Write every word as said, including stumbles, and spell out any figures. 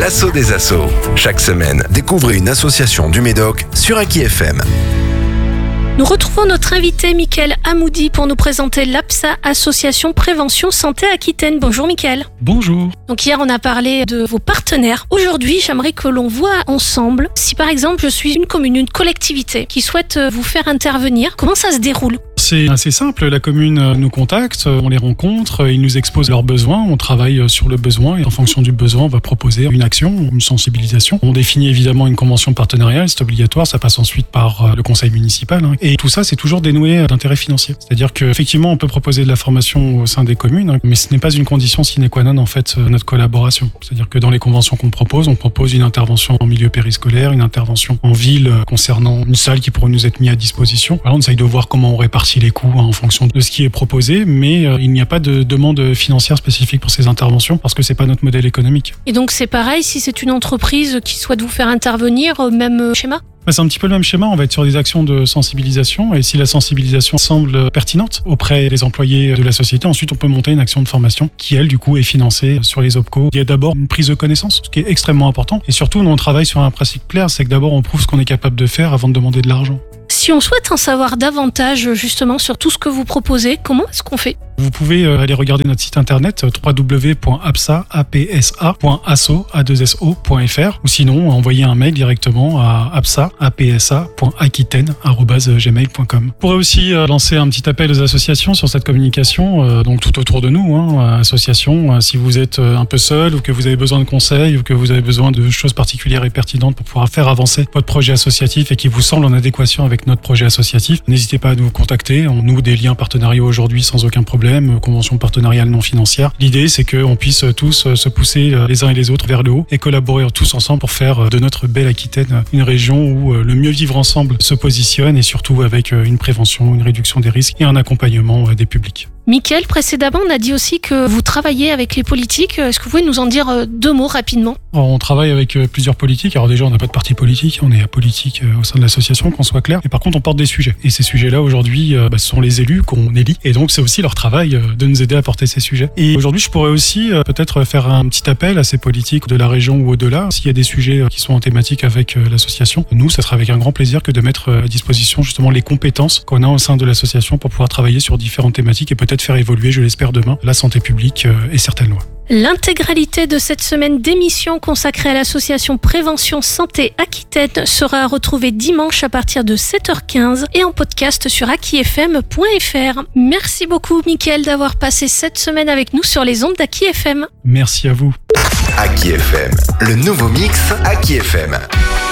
l'assaut des assos. Chaque semaine, découvrez une association du Médoc sur Aki F M. Nous retrouvons notre invité Mickaël Hamoudi pour nous présenter l'APSA, Association Prévention Santé Aquitaine. Bonjour Mickaël. Bonjour. Donc hier on a parlé de vos partenaires. Aujourd'hui j'aimerais que l'on voit ensemble si par exemple je suis une commune, une collectivité qui souhaite vous faire intervenir, comment ça se déroule ? C'est assez simple, la commune nous contacte, on les rencontre, ils nous exposent leurs besoins, on travaille sur le besoin et en fonction du besoin on va proposer une action, une sensibilisation. On définit évidemment une convention partenariale, c'est obligatoire, ça passe ensuite par le conseil municipal hein. Et tout ça c'est toujours dénoué d'intérêt financier. C'est-à-dire qu'effectivement on peut proposer de la formation au sein des communes, mais ce n'est pas une condition sine qua non en fait de notre collaboration. C'est-à-dire que dans les conventions qu'on propose, on propose une intervention en milieu périscolaire, une intervention en ville concernant une salle qui pourrait nous être mise à disposition. Alors on essaye de voir comment on répartit les coûts en fonction de ce qui est proposé, mais euh, il n'y a pas de demande financière spécifique pour ces interventions parce que c'est pas notre modèle économique. Et donc c'est pareil si c'est une entreprise qui souhaite vous faire intervenir, euh, même schéma ? C'est un petit peu le même schéma, on va être sur des actions de sensibilisation et si la sensibilisation semble pertinente auprès des employés de la société, ensuite on peut monter une action de formation qui elle du coup est financée sur les OPCO. Il y a d'abord une prise de connaissance, ce qui est extrêmement important et surtout nous on travaille sur un principe clair, c'est que d'abord on prouve ce qu'on est capable de faire avant de demander de l'argent. Si on souhaite en savoir davantage justement sur tout ce que vous proposez, comment est-ce qu'on fait ? Vous pouvez aller regarder notre site internet w w w point apsa point asso point f r ou sinon envoyer un mail directement à apsa point aquitaine arobase gmail point com. Vous pourrez aussi lancer un petit appel aux associations sur cette communication, donc tout autour de nous, hein, associations, si vous êtes un peu seul ou que vous avez besoin de conseils ou que vous avez besoin de choses particulières et pertinentes pour pouvoir faire avancer votre projet associatif et qui vous semble en adéquation avec notre projet associatif, n'hésitez pas à nous contacter. On noue des liens partenariaux aujourd'hui sans aucun problème, convention partenariale non financière. L'idée, c'est qu'on puisse tous se pousser les uns et les autres vers le haut et collaborer tous ensemble pour faire de notre belle Aquitaine une région où le mieux vivre ensemble se positionne et surtout avec une prévention, une réduction des risques et un accompagnement des publics. Mickaël, précédemment, on a dit aussi que vous travaillez avec les politiques. Est-ce que vous pouvez nous en dire deux mots rapidement ? Alors, on travaille avec plusieurs politiques. Alors déjà, on n'a pas de parti politique, on est apolitique au sein de l'association, qu'on soit clair. Et par contre, on porte des sujets. Et ces sujets-là, aujourd'hui, bah, ce sont les élus qu'on élit. Et donc, c'est aussi leur travail de nous aider à porter ces sujets. Et aujourd'hui, je pourrais aussi peut-être faire un petit appel à ces politiques de la région ou au-delà. S'il y a des sujets qui sont en thématique avec l'association, nous, ça sera avec un grand plaisir que de mettre à disposition justement les compétences qu'on a au sein de l'association pour pouvoir travailler sur différentes thématiques et peut-être faire évoluer, je l'espère demain, la santé publique et certaines lois. L'intégralité de cette semaine d'émission consacrée à l'association Prévention Santé Aquitaine sera retrouvée dimanche à partir de sept heures quinze et en podcast sur aki f m point f r. Merci beaucoup Mickaël d'avoir passé cette semaine avec nous sur les ondes d'Aki F M. Merci à vous. Aki F M, le nouveau mix Aki F M.